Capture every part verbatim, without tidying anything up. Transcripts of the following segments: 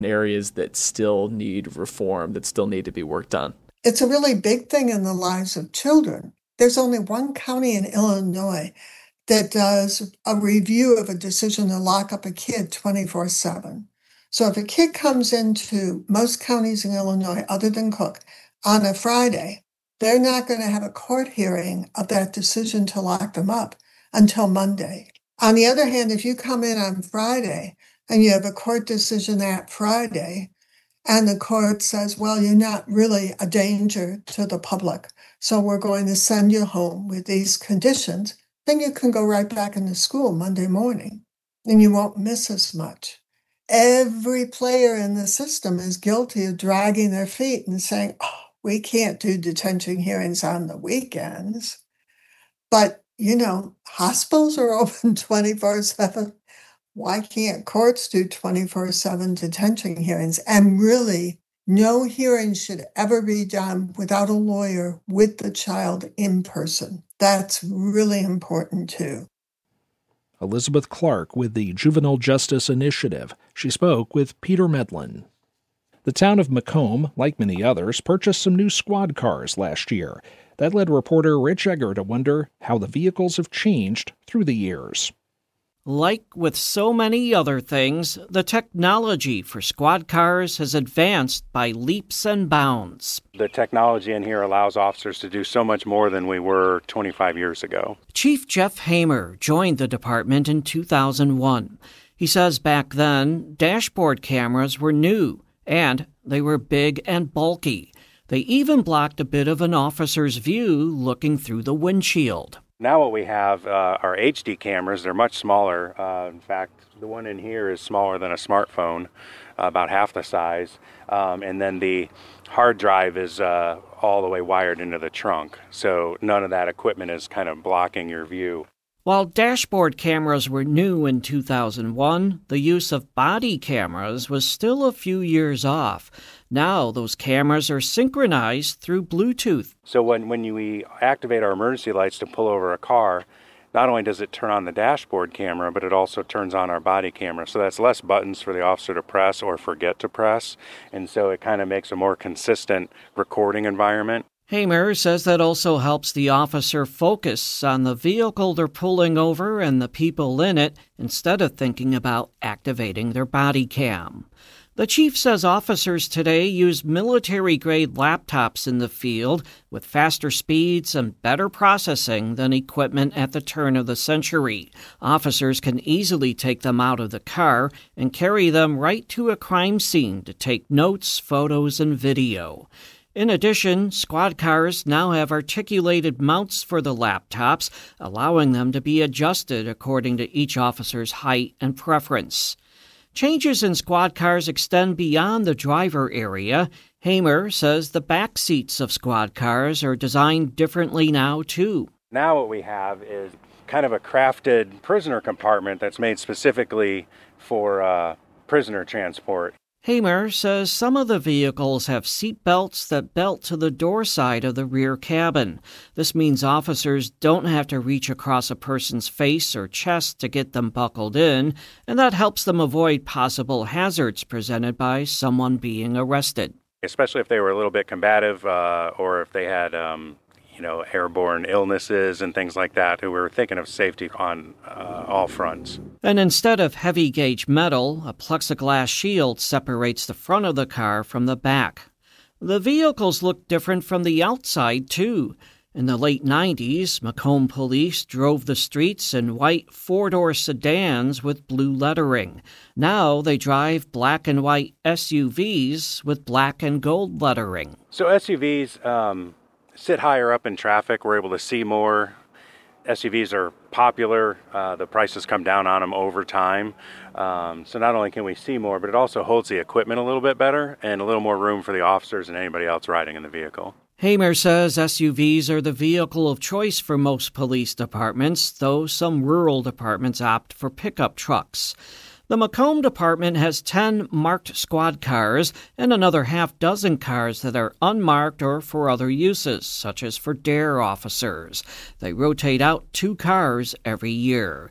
areas that still need reform, that still need to be worked on. It's a really big thing in the lives of children. There's only one county in Illinois that does a review of a decision to lock up a kid twenty-four seven. So if a kid comes into most counties in Illinois, other than Cook, on a Friday, they're not going to have a court hearing of that decision to lock them up until Monday. On the other hand, if you come in on Friday and you have a court decision that Friday, and the court says, well, you're not really a danger to the public, so we're going to send you home with these conditions, then you can go right back into school Monday morning, and you won't miss as much. Every player in the system is guilty of dragging their feet and saying, oh, we can't do detention hearings on the weekends. But, you know, hospitals are open twenty-four seven. Why can't courts do twenty-four seven detention hearings? And really, no hearing should ever be done without a lawyer with the child in person. That's really important, too. Elizabeth Clark with the Juvenile Justice Initiative. She spoke with Peter Medlin. The town of Macomb, like many others, purchased some new squad cars last year. That led reporter Rich Egger to wonder how the vehicles have changed through the years. Like with so many other things, the technology for squad cars has advanced by leaps and bounds. The technology in here allows officers to do so much more than we were twenty-five years ago. Chief Jeff Hamer joined the department in two thousand one. He says back then, dashboard cameras were new, and they were big and bulky. They even blocked a bit of an officer's view looking through the windshield. Now what we have uh, are H D cameras. They're much smaller. Uh, in fact, the one in here is smaller than a smartphone, uh, about half the size. Um, and then the hard drive is uh, all the way wired into the trunk. So none of that equipment is kind of blocking your view. While dashboard cameras were new in two thousand one, the use of body cameras was still a few years off. Now those cameras are synchronized through Bluetooth. So when, when you, we activate our emergency lights to pull over a car, not only does it turn on the dashboard camera, but it also turns on our body camera. So that's less buttons for the officer to press or forget to press. And so it kind of makes a more consistent recording environment. Hamer says that also helps the officer focus on the vehicle they're pulling over and the people in it instead of thinking about activating their body cam. The chief says officers today use military-grade laptops in the field with faster speeds and better processing than equipment at the turn of the century. Officers can easily take them out of the car and carry them right to a crime scene to take notes, photos, and video. In addition, squad cars now have articulated mounts for the laptops, allowing them to be adjusted according to each officer's height and preference. Changes in squad cars extend beyond the driver area. Hamer says the back seats of squad cars are designed differently now, too. Now what we have is kind of a crafted prisoner compartment that's made specifically for uh, prisoner transport. Hamer says some of the vehicles have seat belts that belt to the door side of the rear cabin. This means officers don't have to reach across a person's face or chest to get them buckled in, and that helps them avoid possible hazards presented by someone being arrested. Especially if they were a little bit combative uh, or if they had um, you know, airborne illnesses and things like that, who were thinking of safety on uh, all fronts. And instead of heavy-gauge metal, a plexiglass shield separates the front of the car from the back. The vehicles look different from the outside, too. In the late nineties, Macomb police drove the streets in white four-door sedans with blue lettering. Now they drive black and white S U Vs with black and gold lettering. So S U Vs um, sit higher up in traffic. We're able to see more. S U Vs are popular. Uh, the prices come down on them over time. Um, so not only can we see more, but it also holds the equipment a little bit better and a little more room for the officers and anybody else riding in the vehicle. Hamer says S U Vs are the vehicle of choice for most police departments, though some rural departments opt for pickup trucks. The Macomb Department has ten marked squad cars and another half dozen cars that are unmarked or for other uses, such as for D A R E officers. They rotate out two cars every year.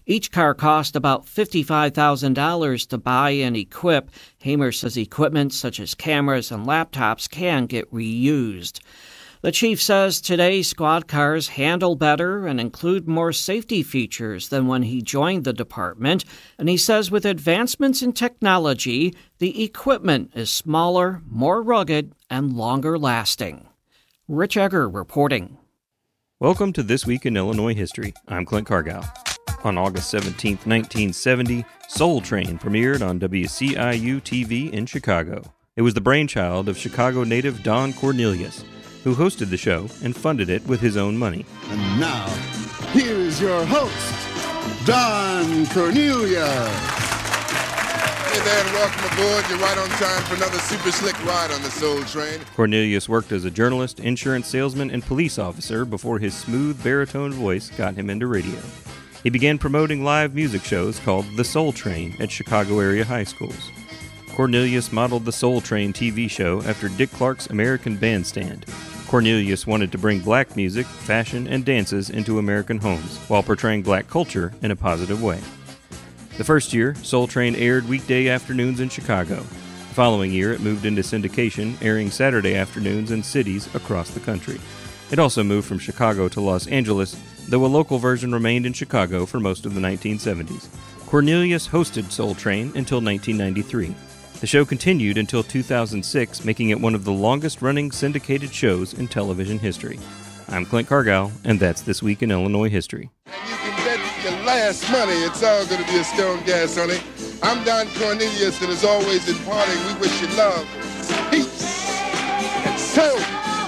Each car cost about fifty-five thousand dollars to buy and equip. Hamer says equipment such as cameras and laptops can get reused. The chief says today's squad cars handle better and include more safety features than when he joined the department, and he says with advancements in technology, the equipment is smaller, more rugged, and longer lasting. Rich Egger reporting. Welcome to This Week in Illinois History. I'm Clint Cargile. On August seventeenth, nineteen seventy, Soul Train premiered on W C I U T V in Chicago. It was the brainchild of Chicago native Don Cornelius, who hosted the show and funded it with his own money. And now, here is your host, Don Cornelius. Hey there, and welcome aboard. You're right on time for another super slick ride on the Soul Train. Cornelius worked as a journalist, insurance salesman, and police officer before his smooth baritone voice got him into radio. He began promoting live music shows called The Soul Train at Chicago area high schools. Cornelius modeled the Soul Train T V show after Dick Clark's American Bandstand. Cornelius wanted to bring black music, fashion, and dances into American homes while portraying black culture in a positive way. The first year, Soul Train aired weekday afternoons in Chicago. The following year, it moved into syndication, airing Saturday afternoons in cities across the country. It also moved from Chicago to Los Angeles, though a local version remained in Chicago for most of the nineteen seventies. Cornelius hosted Soul Train until nineteen ninety-three. The show continued until two thousand six, making it one of the longest-running syndicated shows in television history. I'm Clint Cargile, and that's This Week in Illinois History. And you can bet your last money it's all going to be a stone gas on it. I'm Don Cornelius, and as always in parting, we wish you love, peace, and soul.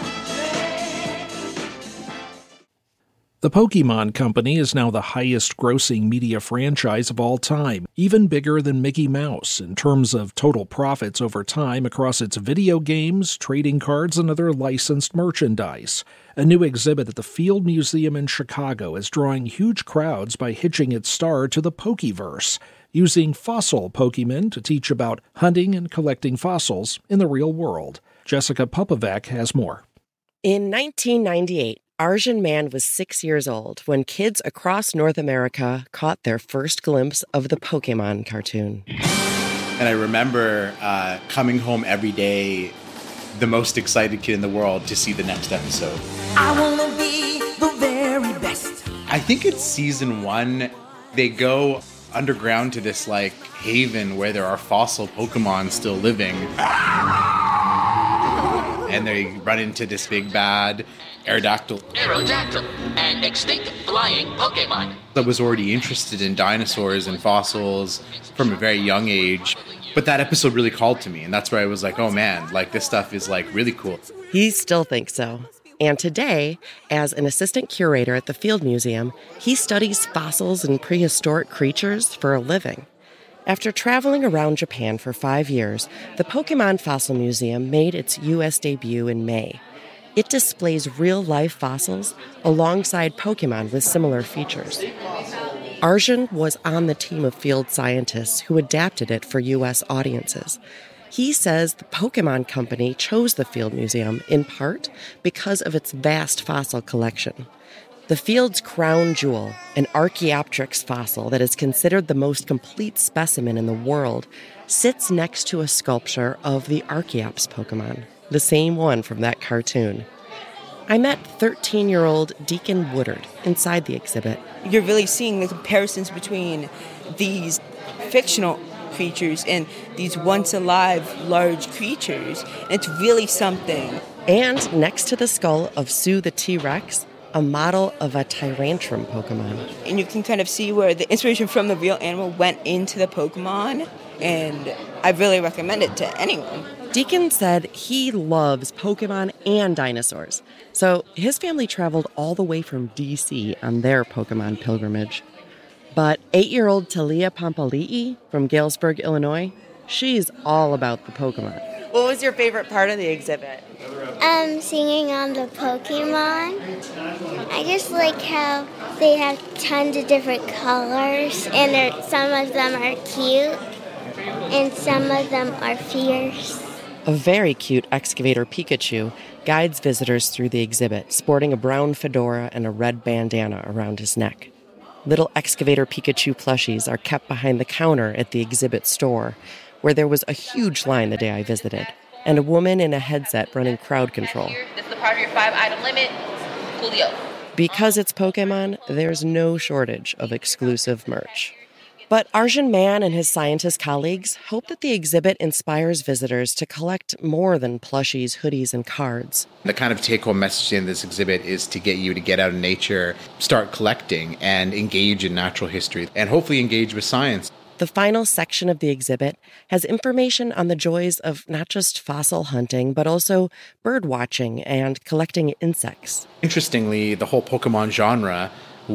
The Pokemon Company is now the highest-grossing media franchise of all time, even bigger than Mickey Mouse in terms of total profits over time across its video games, trading cards, and other licensed merchandise. A new exhibit at the Field Museum in Chicago is drawing huge crowds by hitching its star to the Pokeverse, using fossil Pokemon to teach about hunting and collecting fossils in the real world. Jessica Popovac has more. In nineteen ninety-eight, Arjun Man was six years old when kids across North America caught their first glimpse of the Pokemon cartoon. And I remember uh, coming home every day, the most excited kid in the world to see the next episode. I want to be the very best. I think it's season one. They go underground to this like haven where there are fossil Pokemon still living. And they run into this big bad Aerodactyl. Aerodactyl, an extinct flying Pokemon. I was already interested in dinosaurs and fossils from a very young age. But that episode really called to me, and that's where I was like, oh man, like this stuff is like really cool. He still thinks so. And today, as an assistant curator at the Field Museum, he studies fossils and prehistoric creatures for a living. After traveling around Japan for five years, the Pokemon Fossil Museum made its U S debut in May. It displays real-life fossils alongside Pokemon with similar features. Arjun was on the team of field scientists who adapted it for U S audiences. He says the Pokemon Company chose the Field Museum in part because of its vast fossil collection. The field's crown jewel, an Archaeopteryx fossil that is considered the most complete specimen in the world, sits next to a sculpture of the Archaeops Pokemon, the same one from that cartoon. I met thirteen-year-old Deacon Woodard inside the exhibit. You're really seeing the comparisons between these fictional creatures and these once-alive large creatures. It's really something. And next to the skull of Sue the T-Rex, a model of a Tyrantrum Pokemon. And you can kind of see where the inspiration from the real animal went into the Pokemon, and I really recommend it to anyone. Deacon said he loves Pokemon and dinosaurs, so his family traveled all the way from D C on their Pokemon pilgrimage. But eight-year-old Talia Pampali'i from Galesburg, Illinois, she's all about the Pokemon. What was your favorite part of the exhibit? Um, singing on the Pokemon. I just like how they have tons of different colors, and some of them are cute, and some of them are fierce. A very cute excavator Pikachu guides visitors through the exhibit, sporting a brown fedora and a red bandana around his neck. Little excavator Pikachu plushies are kept behind the counter at the exhibit store, where there was a huge line the day I visited, and a woman in a headset running crowd control. This is the part of your five-item limit. Coolio. Because it's Pokemon, there's no shortage of exclusive merch. But Arjun Mann and his scientist colleagues hope that the exhibit inspires visitors to collect more than plushies, hoodies, and cards. The kind of take-home message in this exhibit is to get you to get out in nature, start collecting, and engage in natural history, and hopefully engage with science. The final section of the exhibit has information on the joys of not just fossil hunting, but also bird watching and collecting insects. Interestingly, the whole Pokemon genre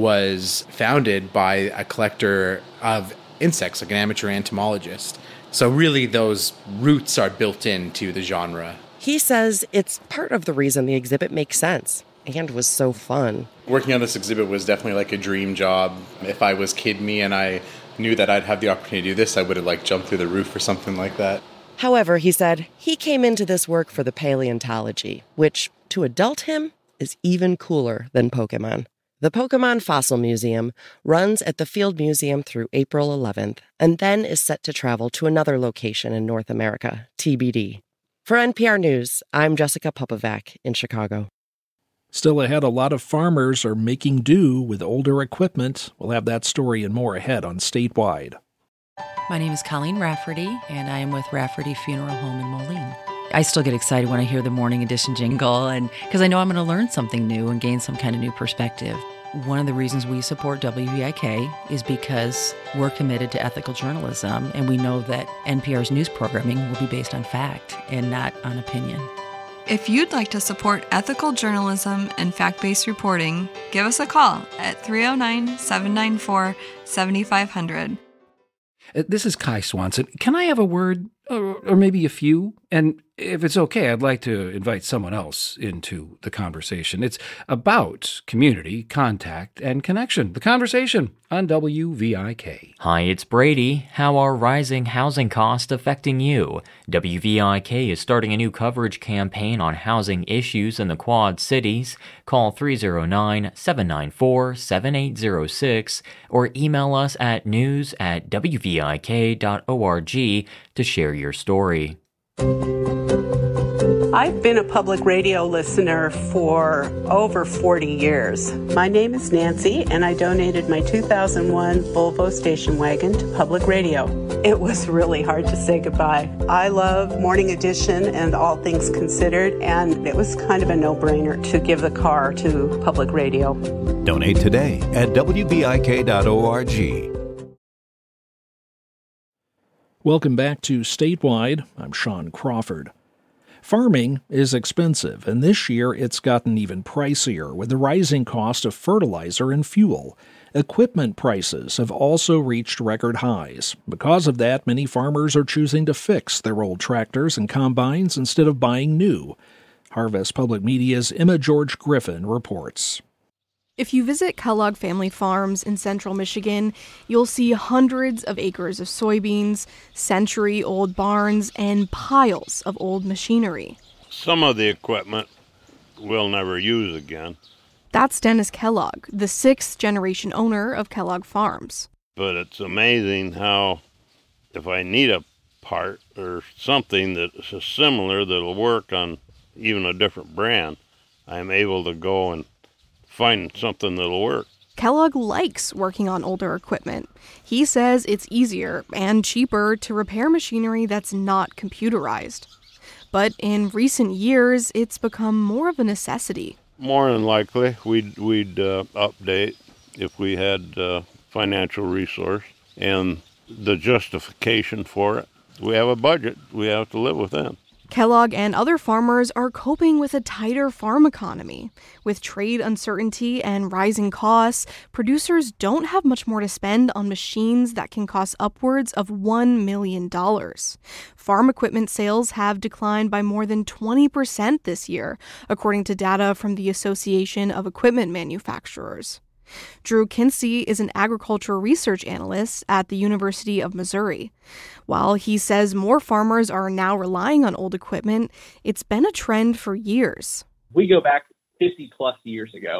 was founded by a collector of insects, like an amateur entomologist. So really those roots are built into the genre. He says it's part of the reason the exhibit makes sense and was so fun. Working on this exhibit was definitely like a dream job. If I was Kid Me and I knew that I'd have the opportunity to do this, I would have like jumped through the roof or something like that. However, he said he came into this work for the paleontology, which to adult him is even cooler than Pokemon. The Pokemon Fossil Museum runs at the Field Museum through April eleventh and then is set to travel to another location in North America, T B D. For N P R News, I'm Jessica Popovac in Chicago. Still ahead, a lot of farmers are making do with older equipment. We'll have that story and more ahead on Statewide. My name is Colleen Rafferty, and I am with Rafferty Funeral Home in Moline. I still get excited when I hear the Morning Edition jingle, and because I know I'm going to learn something new and gain some kind of new perspective. One of the reasons we support W V I K is because we're committed to ethical journalism, and we know that N P R's news programming will be based on fact and not on opinion. If you'd like to support ethical journalism and fact-based reporting, give us a call at three oh nine, seven nine four, seven five zero zero. This is Kai Swanson. Can I have a word, or, or maybe a few? And if it's okay, I'd like to invite someone else into the conversation. It's about community, contact, and connection. The conversation on W V I K. Hi, it's Brady. How are rising housing costs affecting you? W V I K is starting a new coverage campaign on housing issues in the Quad Cities. Call three oh nine, seven nine four, seven eight zero six or email us at news at w v i k dot org to share your story. I've been a public radio listener for over forty years. My name is Nancy, and I donated my two thousand one Volvo station wagon to public radio. It was really hard to say goodbye. I love Morning Edition and All Things Considered, and it was kind of a no-brainer to give the car to public radio. Donate today at w v i k dot org. Welcome back to Statewide. I'm Sean Crawford. Farming is expensive, and this year it's gotten even pricier with the rising cost of fertilizer and fuel. Equipment prices have also reached record highs. Because of that, many farmers are choosing to fix their old tractors and combines instead of buying new. Harvest Public Media's Emma George Griffin reports. If you visit Kellogg Family Farms in central Michigan, you'll see hundreds of acres of soybeans, century-old barns, and piles of old machinery. Some of the equipment we'll never use again. That's Dennis Kellogg, the sixth-generation owner of Kellogg Farms. But it's amazing how if I need a part or something that's similar that'll work on even a different brand, I'm able to go and find something that'll work. Kellogg likes working on older equipment. He says it's easier and cheaper to repair machinery that's not computerized. But in recent years, it's become more of a necessity. More than likely, we'd, we'd uh, update if we had uh, financial resource and the justification for it. We have a budget. We have to live within. Kellogg and other farmers are coping with a tighter farm economy. With trade uncertainty and rising costs, producers don't have much more to spend on machines that can cost upwards of one million dollars. Farm equipment sales have declined by more than twenty percent this year, according to data from the Association of Equipment Manufacturers. Drew Kinsey is an agriculture research analyst at the University of Missouri. While he says more farmers are now relying on old equipment, it's been a trend for years. We go back fifty plus years ago,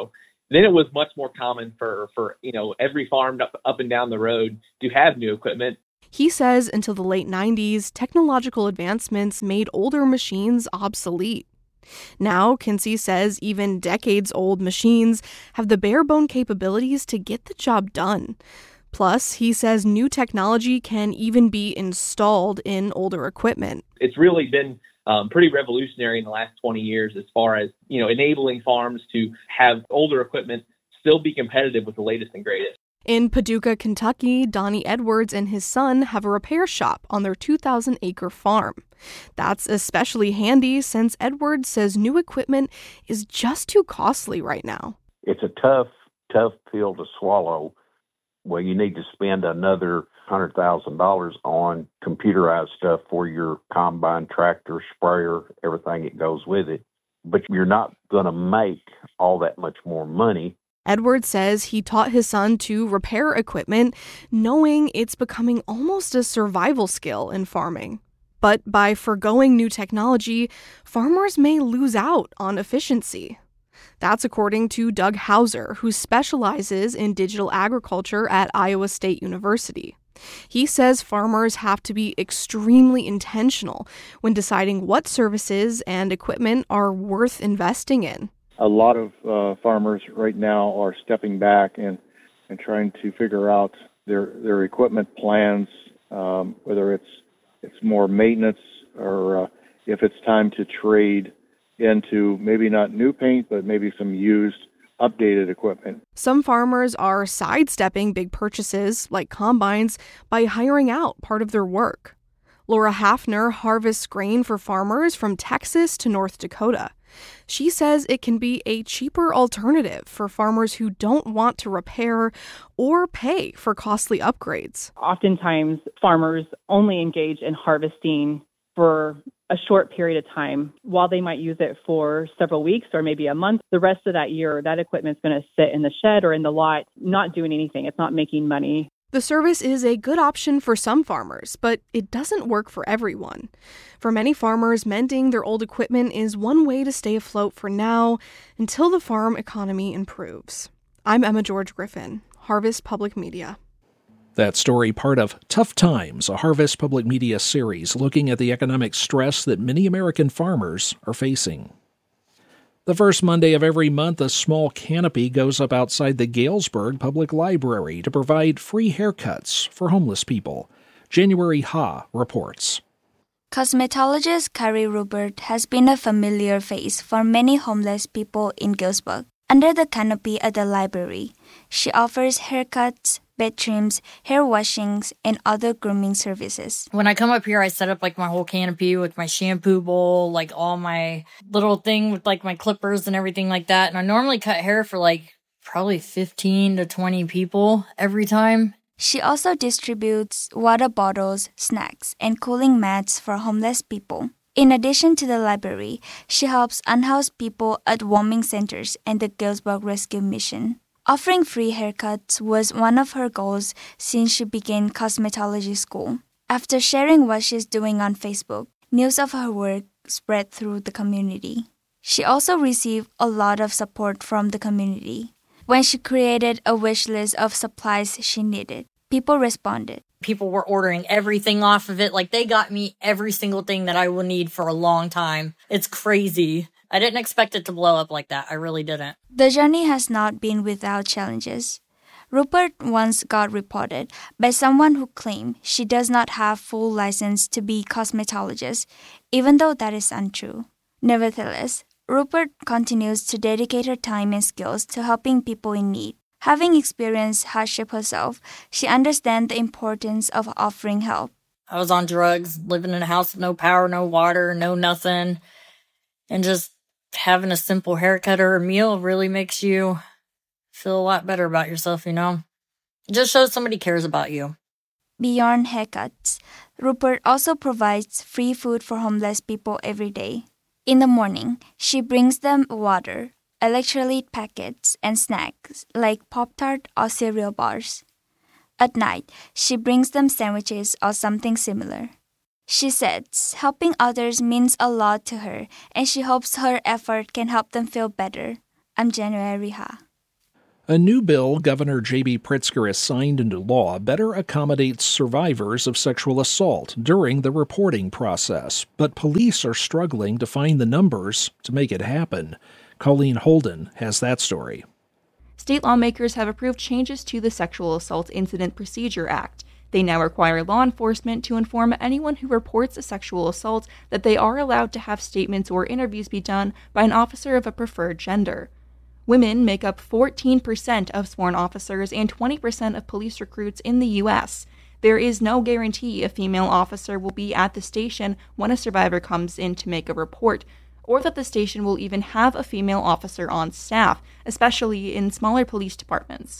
then it was much more common for, for you know, every farm up, up and down the road to have new equipment. He says until the late nineties, technological advancements made older machines obsolete. Now, Kinsey says even decades-old machines have the bare-bone capabilities to get the job done. Plus, he says new technology can even be installed in older equipment. It's really been um, pretty revolutionary in the last twenty years as far as, you know, enabling farms to have older equipment still be competitive with the latest and greatest. In Paducah, Kentucky, Donnie Edwards and his son have a repair shop on their two thousand acre farm. That's especially handy since Edwards says new equipment is just too costly right now. It's a tough, tough pill to swallow where you need to spend another one hundred thousand dollars on computerized stuff for your combine, tractor, sprayer, everything that goes with it. But you're not going to make all that much more money. Edwards says he taught his son to repair equipment, knowing it's becoming almost a survival skill in farming. But by forgoing new technology, farmers may lose out on efficiency. That's according to Doug Hauser, who specializes in digital agriculture at Iowa State University. He says farmers have to be extremely intentional when deciding what services and equipment are worth investing in. A lot of uh, farmers right now are stepping back and, and trying to figure out their their equipment plans, um, whether it's it's more maintenance or uh, if it's time to trade into maybe not new paint, but maybe some used, updated equipment. Some farmers are sidestepping big purchases like combines by hiring out part of their work. Laura Hafner harvests grain for farmers from Texas to North Dakota. She says it can be a cheaper alternative for farmers who don't want to repair or pay for costly upgrades. Oftentimes, farmers only engage in harvesting for a short period of time. While they might use it for several weeks or maybe a month, the rest of that year, that equipment's going to sit in the shed or in the lot, not doing anything. It's not making money. The service is a good option for some farmers, but it doesn't work for everyone. For many farmers, mending their old equipment is one way to stay afloat for now until the farm economy improves. I'm Emma George Griffin, Harvest Public Media. That story part of Tough Times, a Harvest Public Media series looking at the economic stress that many American farmers are facing. The first Monday of every month, a small canopy goes up outside the Galesburg Public Library to provide free haircuts for homeless people. January Ha reports. Cosmetologist Carrie Rupert has been a familiar face for many homeless people in Galesburg. Under the canopy at the library, she offers haircuts, bed trims, hair washings, and other grooming services. When I come up here, I set up like my whole canopy with my shampoo bowl, like all my little thing with like my clippers and everything like that. And I normally cut hair for like probably fifteen to twenty people every time. She also distributes water bottles, snacks, and cooling mats for homeless people. In addition to the library, she helps unhoused people at warming centers and the Galesburg Rescue Mission. Offering free haircuts was one of her goals since she began cosmetology school. After sharing what she's doing on Facebook, news of her work spread through the community. She also received a lot of support from the community. When she created a wish list of supplies she needed, people responded. People were ordering everything off of it. Like, they got me every single thing that I will need for a long time. It's crazy. I didn't expect it to blow up like that. I really didn't. The journey has not been without challenges. Rupert once got reported by someone who claimed she does not have full license to be cosmetologist, even though that is untrue. Nevertheless, Rupert continues to dedicate her time and skills to helping people in need. Having experienced hardship herself, she understands the importance of offering help. I was on drugs, living in a house with no power, no water, no nothing, and just having a simple haircut or a meal really makes you feel a lot better about yourself, you know? It just shows somebody cares about you. Beyond haircuts, Rupert also provides free food for homeless people every day. In the morning, she brings them water, electrolyte packets, and snacks like Pop-Tart or cereal bars. At night, she brings them sandwiches or something similar. She says helping others means a lot to her, and she hopes her effort can help them feel better. I'm January Ha. A new bill Governor J B Pritzker has signed into law better accommodates survivors of sexual assault during the reporting process, but police are struggling to find the numbers to make it happen. Colleen Holden has that story. State lawmakers have approved changes to the Sexual Assault Incident Procedure Act. They now require law enforcement to inform anyone who reports a sexual assault that they are allowed to have statements or interviews be done by an officer of a preferred gender. Women make up fourteen percent of sworn officers and twenty percent of police recruits in the U S. There is no guarantee a female officer will be at the station when a survivor comes in to make a report, or that the station will even have a female officer on staff, especially in smaller police departments.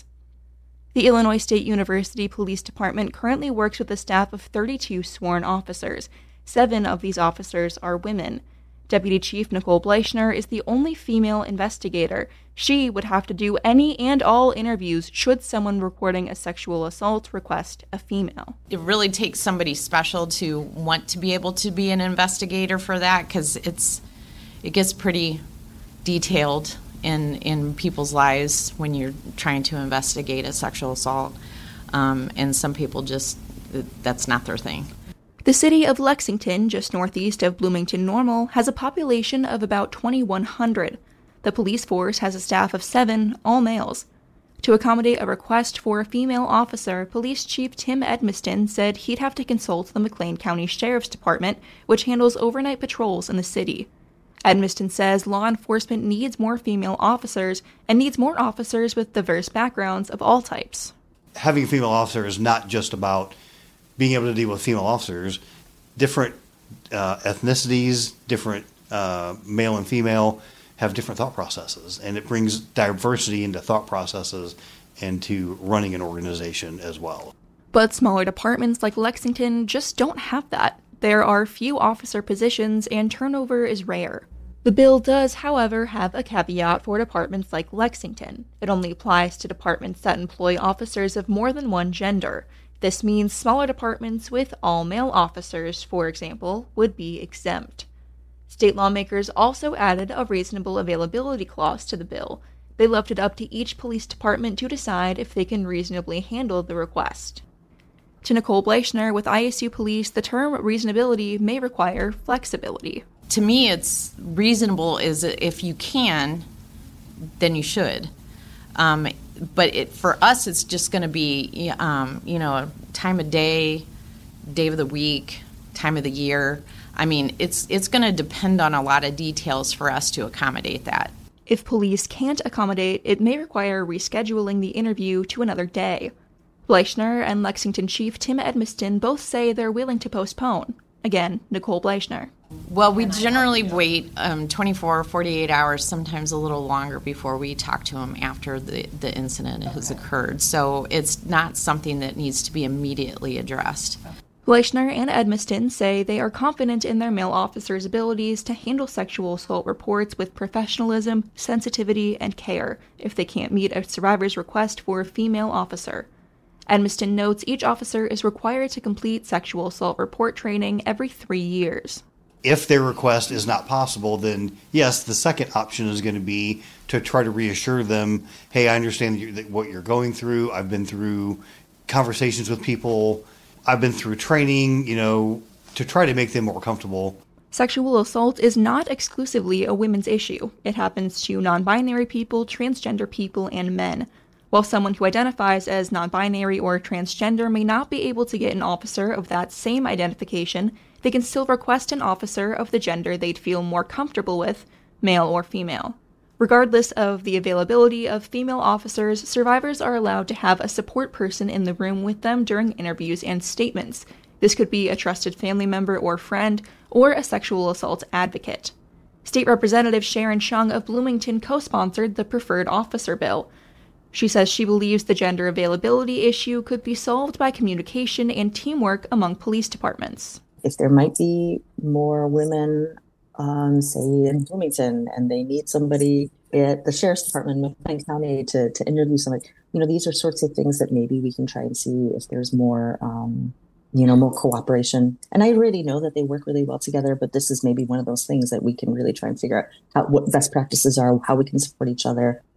The Illinois State University Police Department currently works with a staff of thirty-two sworn officers. Seven of these officers are women. Deputy Chief Nicole Bleichner is the only female investigator. She would have to do any and all interviews should someone reporting a sexual assault request a female. It really takes somebody special to want to be able to be an investigator for that, because it's it gets pretty detailed in in people's lives when you're trying to investigate a sexual assault, um, and some people just, that's not their thing. The city of Lexington, just northeast of Bloomington-Normal, has a population of about twenty-one hundred. The police force has a staff of seven, all males. To accommodate a request for a female officer, Police Chief Tim Edmiston said he'd have to consult the McLean County Sheriff's Department, which handles overnight patrols in the city. Edmiston says law enforcement needs more female officers and needs more officers with diverse backgrounds of all types. Having a female officer is not just about being able to deal with female officers. Different uh, ethnicities, different uh, male and female have different thought processes, and it brings diversity into thought processes and to running an organization as well. But smaller departments like Lexington just don't have that. There are few officer positions and turnover is rare. The bill does, however, have a caveat for departments like Lexington. It only applies to departments that employ officers of more than one gender. This means smaller departments with all male officers, for example, would be exempt. State lawmakers also added a reasonable availability clause to the bill. They left it up to each police department to decide if they can reasonably handle the request. To Nicole Bleichner with I S U Police, the term reasonability may require flexibility. To me, it's reasonable is if you can, then you should. Um, but it, for us, it's just going to be, um, you know, time of day, day of the week, time of the year. I mean, it's it's going to depend on a lot of details for us to accommodate that. If police can't accommodate, it may require rescheduling the interview to another day. Bleichner and Lexington Chief Tim Edmiston both say they're willing to postpone. Again, Nicole Bleichner. Well, we generally wait um, twenty-four, forty-eight hours, sometimes a little longer before we talk to them after the, the incident has occurred. So it's not something that needs to be immediately addressed. Bleichner and Edmiston say they are confident in their male officers' abilities to handle sexual assault reports with professionalism, sensitivity, and care if they can't meet a survivor's request for a female officer. Edmiston notes each officer is required to complete sexual assault report training every three years. If their request is not possible, then yes, the second option is going to be to try to reassure them, hey, I understand that you're, that what you're going through. I've been through conversations with people. I've been through training, you know, to try to make them more comfortable. Sexual assault is not exclusively a women's issue. It happens to non-binary people, transgender people, and men. While someone who identifies as non-binary or transgender may not be able to get an officer of that same identification, they can still request an officer of the gender they'd feel more comfortable with, male or female. Regardless of the availability of female officers, survivors are allowed to have a support person in the room with them during interviews and statements. This could be a trusted family member or friend, or a sexual assault advocate. State Representative Sharon Chung of Bloomington co-sponsored the Preferred Officer Bill. She says she believes the gender availability issue could be solved by communication and teamwork among police departments. If there might be more women, um, say in Bloomington, and they need somebody at the Sheriff's Department in McLean County to, to interview somebody, you know, these are sorts of things that maybe we can try and see if there's more, um, you know, more cooperation. And I already know that they work really well together, but this is maybe one of those things that we can really try and figure out how, what best practices are, how we can support each other.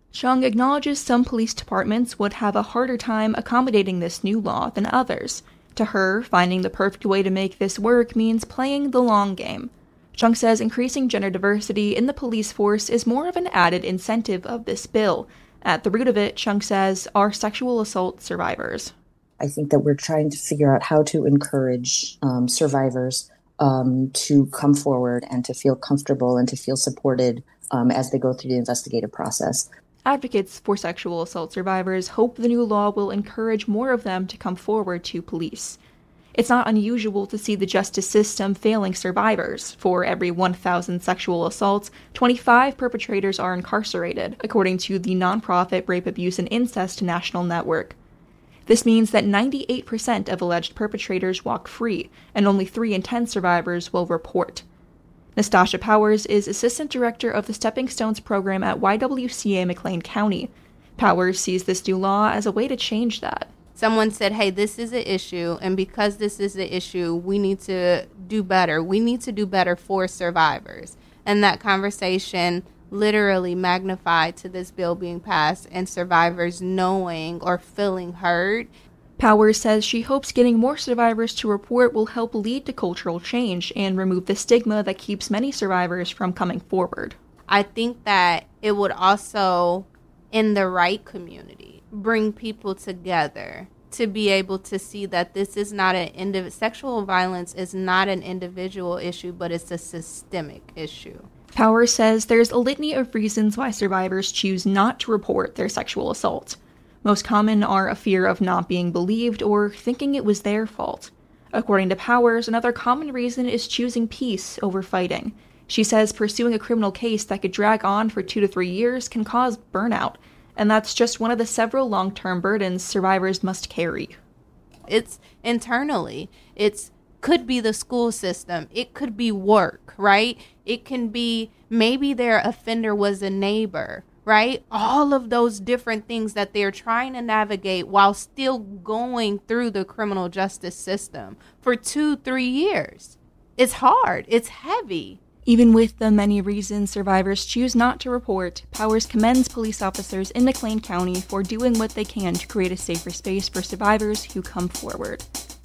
Chung acknowledges some police departments would have a harder time accommodating this new law than others. To her, finding the perfect way to make this work means playing the long game. Chung says increasing gender diversity in the police force is more of an added incentive of this bill. At the root of it, Chung says, are sexual assault survivors. I think that we're trying to figure out how to encourage um, survivors um, to come forward and to feel comfortable and to feel supported um, as they go through the investigative process. Advocates for sexual assault survivors hope the new law will encourage more of them to come forward to police. It's not unusual to see the justice system failing survivors. For every one thousand sexual assaults, twenty-five perpetrators are incarcerated, according to the nonprofit Rape, Abuse, and Incest National Network. This means that ninety-eight percent of alleged perpetrators walk free, and only three in ten survivors will report. Nastasha Powers is Assistant Director of the Stepping Stones program at Y W C A McLean County. Powers sees this new law as a way to change that. Someone said, hey, this is an issue, and because this is an issue, we need to do better. We need to do better for survivors. And that conversation literally magnified to this bill being passed and survivors knowing or feeling heard. Powers says she hopes getting more survivors to report will help lead to cultural change and remove the stigma that keeps many survivors from coming forward. I think that it would also, in the right community, bring people together to be able to see that this is not an indiv- sexual violence is not an individual issue, but it's a systemic issue. Powers says there's a litany of reasons why survivors choose not to report their sexual assault. Most common are a fear of not being believed or thinking it was their fault. According to Powers, another common reason is choosing peace over fighting. She says pursuing a criminal case that could drag on for two to three years can cause burnout, and that's just one of the several long-term burdens survivors must carry. It's internally. It's could be the school system. It could be work, right? It can be maybe their offender was a neighbor, right? All of those different things that they're trying to navigate while still going through the criminal justice system for two, three years. It's hard. It's heavy. Even with the many reasons survivors choose not to report, Powers commends police officers in McLean County for doing what they can to create a safer space for survivors who come forward.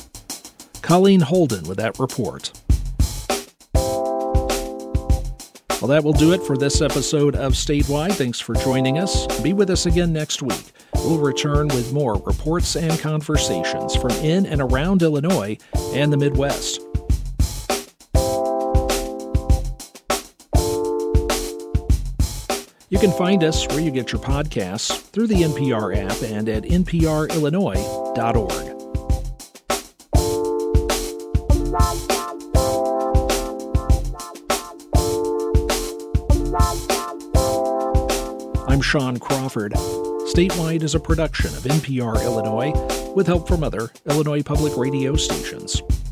Colleen Holden with that report. Well, that will do it for this episode of Statewide. Thanks for joining us. Be with us again next week. We'll return with more reports and conversations from in and around Illinois and the Midwest. You can find us where you get your podcasts through the N P R app and at n p r illinois dot org. I'm Sean Crawford. Statewide is a production of N P R Illinois with help from other Illinois public radio stations.